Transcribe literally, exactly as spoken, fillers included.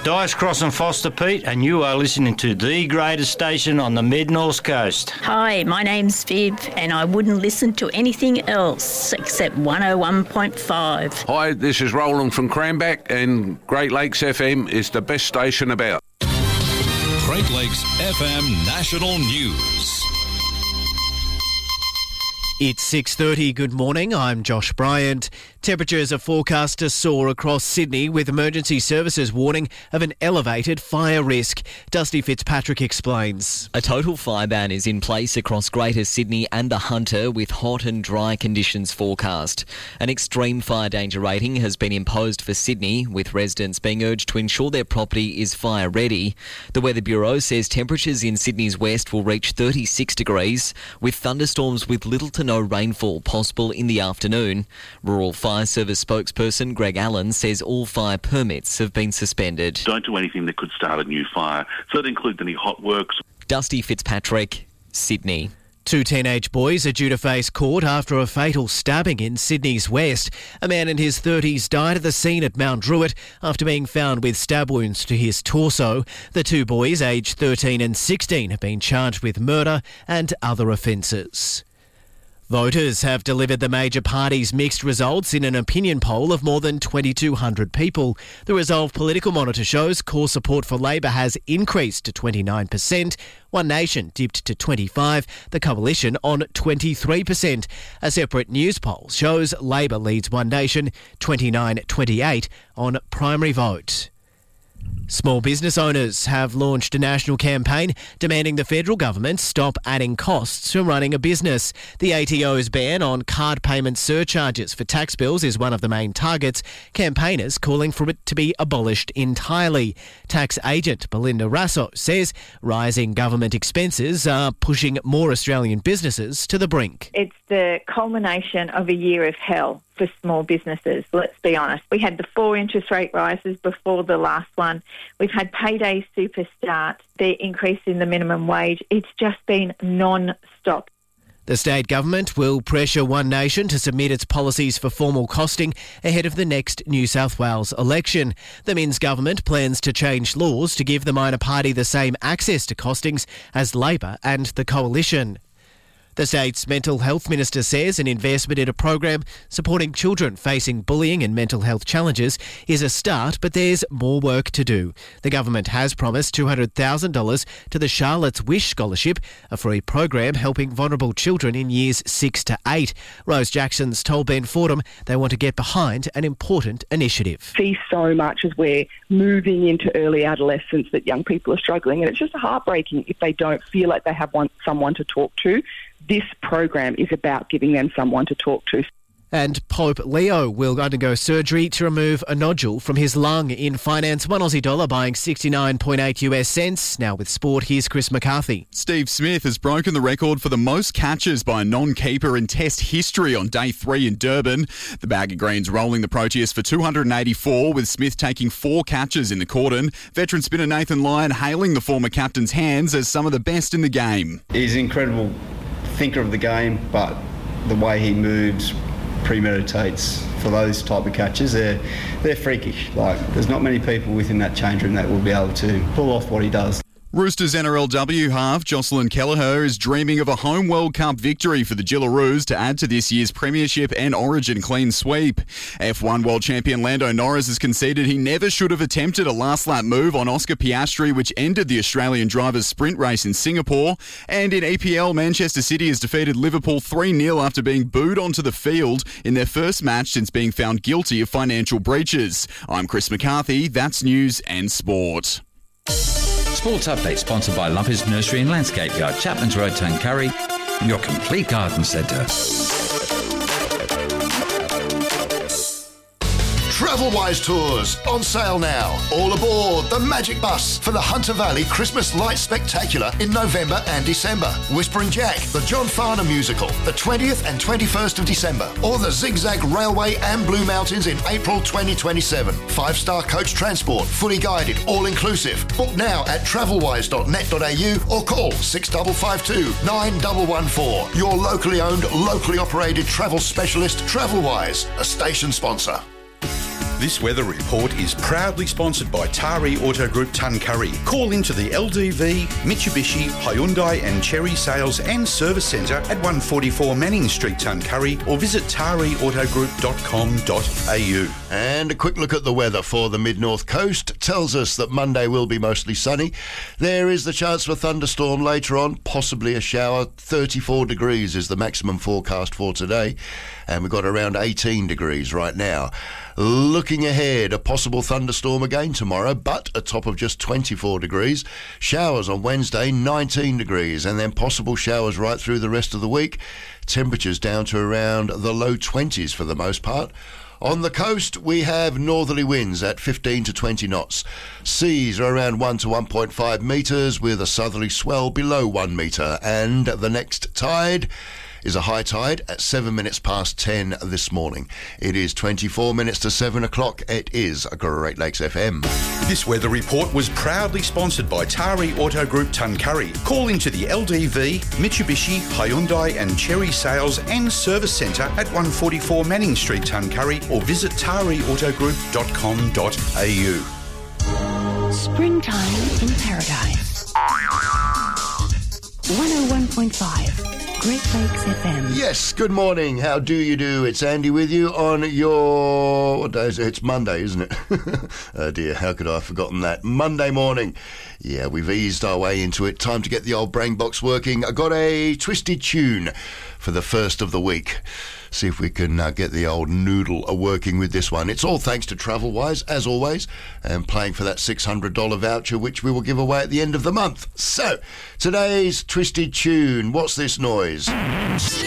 Dice Cross and Foster Pete, and you are listening to the greatest station on the mid-north coast. Hi, my name's Viv, and I wouldn't listen to anything else except one oh one point five. Hi, this is Roland from Cranback, and Great Lakes F M is the best station about. Great Lakes F M National News. It's six thirty. Good morning. I'm Josh Bryant. Temperatures are forecast to soar across Sydney, with emergency services warning of an elevated fire risk. Dusty Fitzpatrick explains. A total fire ban is in place across Greater Sydney and the Hunter, with hot and dry conditions forecast. An extreme fire danger rating has been imposed for Sydney, with residents being urged to ensure their property is fire ready. The Weather Bureau says temperatures in Sydney's west will reach thirty-six degrees, with thunderstorms with little to no rainfall possible in the afternoon. Rural Fire Service spokesperson Greg Allen says all fire permits have been suspended. Don't do anything that could start a new fire. So that includes any hot works. Dusty Fitzpatrick, Sydney. Two teenage boys are due to face court after a fatal stabbing in Sydney's west. A man in his thirties died at the scene at Mount Druitt after being found with stab wounds to his torso. The two boys, aged thirteen and sixteen, have been charged with murder and other offences. Voters have delivered the major parties' mixed results in an opinion poll of more than twenty-two hundred people. The Resolve Political Monitor shows core support for Labor has increased to twenty-nine percent. One Nation dipped to twenty-five percent, the Coalition on twenty-three percent. A separate news poll shows Labor leads One Nation twenty-nine twenty-eight on primary vote. Small business owners have launched a national campaign demanding the federal government stop adding costs to running a business. The A T O's ban on card payment surcharges for tax bills is one of the main targets, campaigners calling for it to be abolished entirely. Tax agent Belinda Rasso says rising government expenses are pushing more Australian businesses to the brink. It's the culmination of a year of hell for small businesses, let's be honest. We had the four interest rate rises before the last one. We've had payday super start, the increase in the minimum wage. It's just been non-stop. The state government will pressure One Nation to submit its policies for formal costing ahead of the next New South Wales election. The Minns government plans to change laws to give the minor party the same access to costings as Labor and the Coalition. The state's mental health minister says an investment in a program supporting children facing bullying and mental health challenges is a start, but there's more work to do. The government has promised two hundred thousand dollars to the Charlotte's Wish Scholarship, a free program helping vulnerable children in years six to eight. Rose Jackson's told Ben Fordham they want to get behind an important initiative. See so much as we're moving into early adolescence that young people are struggling, and it's just heartbreaking if they don't feel like they have one, someone to talk to. This program is about giving them someone to talk to. And Pope Leo will undergo surgery to remove a nodule from his lung. In finance, one Aussie dollar buying sixty-nine point eight US cents. Now with sport, here's Chris McCarthy. Steve Smith has broken the record for the most catches by a non-keeper in Test history on day three in Durban. The Bag of Greens rolling the Proteas for two hundred eighty-four, with Smith taking four catches in the cordon. Veteran spinner Nathan Lyon hailing the former captain's hands as some of the best in the game. He's an incredible thinker of the game, but the way he moves, premeditates for those type of catches, they're they're freakish. Like, there's not many people within that change room that will be able to pull off what he does. Roosters N R L W half Jocelyn Kelleher is dreaming of a home World Cup victory for the Gillaroos to add to this year's Premiership and Origin clean sweep. F one World Champion Lando Norris has conceded he never should have attempted a last-lap move on Oscar Piastri, which ended the Australian driver's sprint race in Singapore. And in E P L, Manchester City has defeated Liverpool three nil after being booed onto the field in their first match since being found guilty of financial breaches. I'm Chris McCarthy. That's News and Sport. Sports Update sponsored by Lumpy's Nursery and Landscape Yard, Chapman's Road, Tuncurry, your complete garden centre. Travelwise Tours, on sale now. All aboard the Magic Bus for the Hunter Valley Christmas Lights Spectacular in November and December. Whispering Jack, the John Farnham musical, the twentieth and twenty-first of December. Or the Zigzag Railway and Blue Mountains in April twenty twenty-seven. Five-star coach transport, fully guided, all-inclusive. Book now at travelwise dot net dot a u or call six five five two, nine one one four. Your locally owned, locally operated travel specialist, Travelwise, a station sponsor. This weather report is proudly sponsored by Tari Auto Group Tuncurry. Call into the L D V, Mitsubishi, Hyundai and Cherry Sales and Service Centre at one forty-four Manning Street, Tuncurry, or visit tari auto group dot com dot a u. And a quick look at the weather for the mid-north coast tells us that Monday will be mostly sunny. There is the chance for a thunderstorm later on, possibly a shower. thirty-four degrees is the maximum forecast for today, and we've got around eighteen degrees right now. Looking ahead, a possible thunderstorm again tomorrow, but a top of just twenty-four degrees. Showers on Wednesday, nineteen degrees, and then possible showers right through the rest of the week. Temperatures down to around the low twenties for the most part. On the coast, we have northerly winds at fifteen to twenty knots. Seas are around one to one point five metres, with a southerly swell below one metre. And the next tide is a high tide at seven minutes past ten this morning. It is twenty-four minutes to seven o'clock. It is Great Lakes F M. This weather report was proudly sponsored by Tari Auto Group Tuncurry. Call into the L D V, Mitsubishi, Hyundai and Cherry Sales and Service Centre at one forty-four Manning Street, Tuncurry, or visit tari auto group dot com dot a u. Springtime in Paradise. one oh one point five. Great Lakes F M. Yes, good morning. How do you do? It's Andy with you on your... What day is it? It's Monday, isn't it? Oh dear, how could I have forgotten that? Monday morning. Yeah, we've eased our way into it. Time to get the old brain box working. I got a twisted tune for the first of the week. See if we can uh, get the old noodle uh, working with this one. It's all thanks to TravelWise, as always, and playing for that six hundred dollars voucher, which we will give away at the end of the month. So, today's twisted tune. What's this noise?